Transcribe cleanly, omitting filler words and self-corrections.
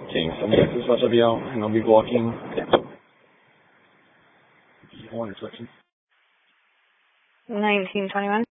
King. So this is SWL, and I'll be blocking one reflection. 1921.